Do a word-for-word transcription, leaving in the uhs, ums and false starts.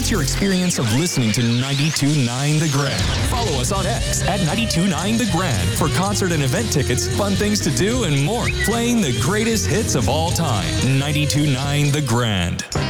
Enhance your experience of listening to ninety-two point nine The Grand. Follow us on X at ninety-two point nine The Grand for concert and event tickets, fun things to do, and more. Playing the greatest hits of all time. ninety-two point nine The Grand.